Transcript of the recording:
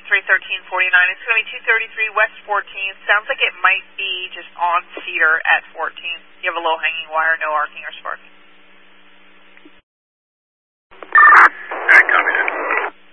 31349. It's going to be 233 West 14th. Sounds like it might be just on Cedar at 14th. You have a low hanging wire, no arcing or sparking.